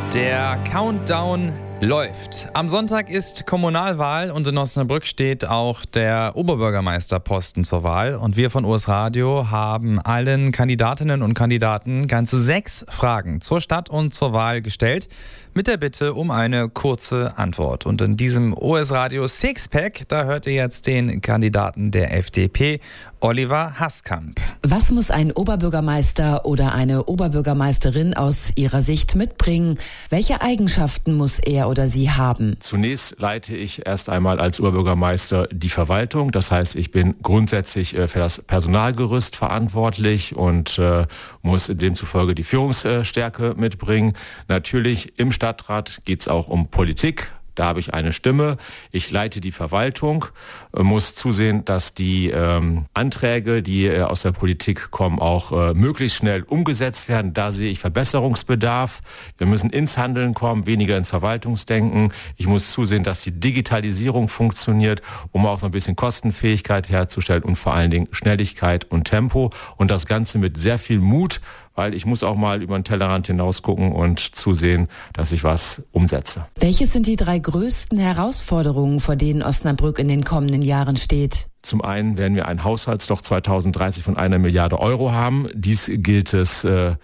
Der Countdown läuft. Am Sonntag ist Kommunalwahl und in Osnabrück steht auch der Oberbürgermeisterposten zur Wahl. Und wir von US Radio haben allen Kandidatinnen und Kandidaten ganze 6 Fragen zur Stadt und zur Wahl gestellt, mit der Bitte um eine kurze Antwort. Und in diesem US Radio Sixpack, da hört ihr jetzt den Kandidaten der FDP, Oliver Haskamp. Was muss ein Oberbürgermeister oder eine Oberbürgermeisterin aus Ihrer Sicht mitbringen? Welche Eigenschaften muss er oder sie haben? Zunächst leite ich erst einmal als Oberbürgermeister die Verwaltung. Das heißt, ich bin grundsätzlich für das Personalgerüst verantwortlich und muss demzufolge die Führungsstärke mitbringen. Natürlich im Stadtrat geht es auch um Politik. Da habe ich eine Stimme. Ich leite die Verwaltung, muss zusehen, dass die Anträge, die aus der Politik kommen, auch möglichst schnell umgesetzt werden. Da sehe ich Verbesserungsbedarf. Wir müssen ins Handeln kommen, weniger ins Verwaltungsdenken. Ich muss zusehen, dass die Digitalisierung funktioniert, um auch so ein bisschen Kostenfähigkeit herzustellen und vor allen Dingen Schnelligkeit und Tempo. Und das Ganze mit sehr viel Mut, weil ich muss auch mal über den Tellerrand hinaus gucken und zusehen, dass ich was umsetze. Welches sind die 3 größten Herausforderungen, vor denen Osnabrück in den kommenden Jahren steht? Zum einen werden wir ein Haushaltsloch 2030 von 1 Milliarde Euro haben. Dies gilt es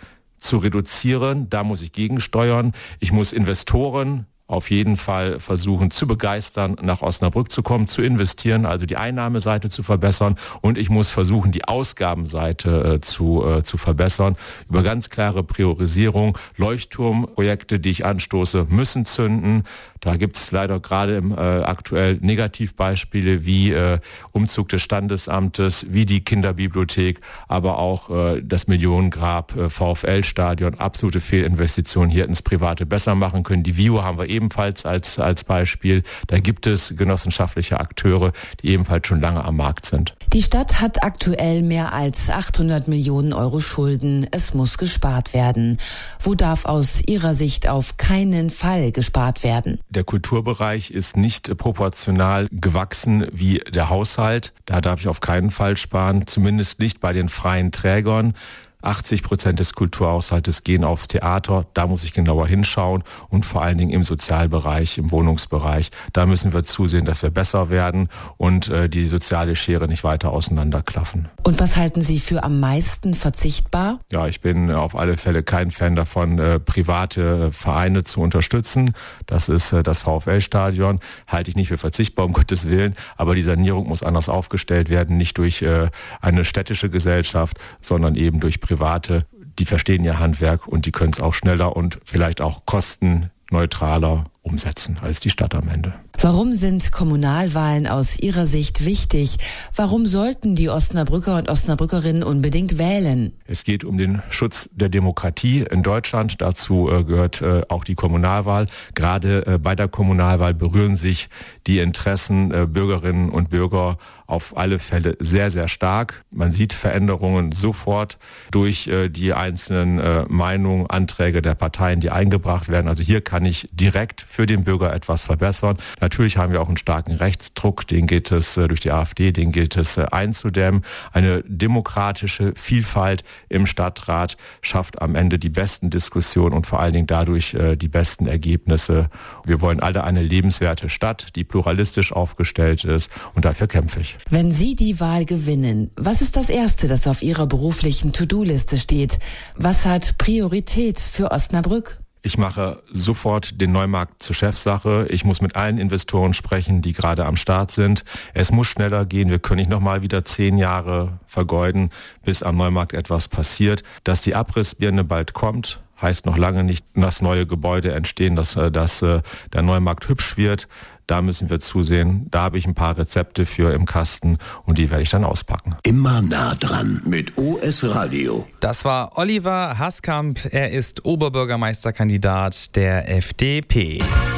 zu reduzieren. Da muss ich gegensteuern. Ich muss Investoren auf jeden Fall versuchen zu begeistern, nach Osnabrück zu kommen, zu investieren, also die Einnahmeseite zu verbessern, und ich muss versuchen, die Ausgabenseite zu verbessern über ganz klare Priorisierung. Leuchtturmprojekte, die ich anstoße, müssen zünden. Da gibt es leider gerade aktuell Negativbeispiele wie Umzug des Standesamtes, wie die Kinderbibliothek, aber auch das Millionengrab VfL-Stadion, absolute Fehlinvestitionen, hier ins Private besser machen können. Die VIO haben wir ebenfalls als Beispiel. Da gibt es genossenschaftliche Akteure, die ebenfalls schon lange am Markt sind. Die Stadt hat aktuell mehr als 800 Millionen Euro Schulden. Es muss gespart werden. Wo darf aus Ihrer Sicht auf keinen Fall gespart werden? Der Kulturbereich ist nicht proportional gewachsen wie der Haushalt. Da darf ich auf keinen Fall sparen, zumindest nicht bei den freien Trägern. 80% des Kulturhaushaltes gehen aufs Theater, da muss ich genauer hinschauen, und vor allen Dingen im Sozialbereich, im Wohnungsbereich, da müssen wir zusehen, dass wir besser werden und die soziale Schere nicht weiter auseinanderklaffen. Und was halten Sie für am meisten verzichtbar? Ja, ich bin auf alle Fälle kein Fan davon, private Vereine zu unterstützen. Das ist das VfL-Stadion, halte ich nicht für verzichtbar, um Gottes Willen, aber die Sanierung muss anders aufgestellt werden, nicht durch eine städtische Gesellschaft, sondern eben durch Private, die verstehen ihr Handwerk und die können es auch schneller und vielleicht auch kostenneutraler umsetzen als die Stadt am Ende. Warum sind Kommunalwahlen aus Ihrer Sicht wichtig? Warum sollten die Osnabrücker und Osnabrückerinnen unbedingt wählen? Es geht um den Schutz der Demokratie in Deutschland. Dazu gehört auch die Kommunalwahl. Gerade bei der Kommunalwahl berühren sich die Interessen Bürgerinnen und Bürger auf alle Fälle sehr, sehr stark. Man sieht Veränderungen sofort durch die einzelnen Meinungen, Anträge der Parteien, die eingebracht werden. Also hier kann ich direkt für den Bürger etwas verbessern. Natürlich haben wir auch einen starken Rechtsdruck, den gilt es durch die AfD, den gilt es einzudämmen. Eine demokratische Vielfalt im Stadtrat schafft am Ende die besten Diskussionen und vor allen Dingen dadurch die besten Ergebnisse. Wir wollen alle eine lebenswerte Stadt, die pluralistisch aufgestellt ist, und dafür kämpfe ich. Wenn Sie die Wahl gewinnen, was ist das Erste, das auf Ihrer beruflichen To-Do-Liste steht? Was hat Priorität für Osnabrück? Ich mache sofort den Neumarkt zur Chefsache. Ich muss mit allen Investoren sprechen, die gerade am Start sind. Es muss schneller gehen. Wir können nicht nochmal wieder 10 Jahre vergeuden, bis am Neumarkt etwas passiert. Dass die Abrissbirne bald kommt, heißt noch lange nicht, dass neue Gebäude entstehen, dass der Neumarkt hübsch wird. Da müssen wir zusehen. Da habe ich ein paar Rezepte für im Kasten und die werde ich dann auspacken. Immer nah dran mit US Radio. Das war Oliver Haskamp. Er ist Oberbürgermeisterkandidat der FDP.